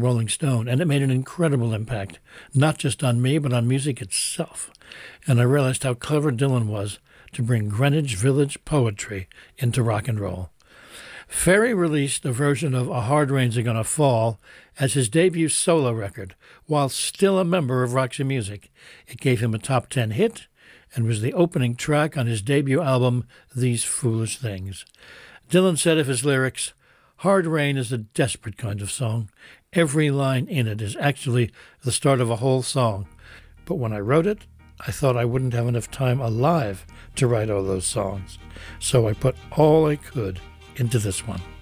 Rolling Stone, and it made an incredible impact, not just on me, but on music itself. And I realized how clever Dylan was to bring Greenwich Village poetry into rock and roll. Ferry released a version of A Hard Rain's Gonna Fall as his debut solo record, while still a member of Roxy Music. It gave him a top 10 hit and was the opening track on his debut album, These Foolish Things. Dylan said of his lyrics, "Hard Rain is a desperate kind of song. Every line in it is actually the start of a whole song. But when I wrote it, I thought I wouldn't have enough time alive to write all those songs. So I put all I could into this one."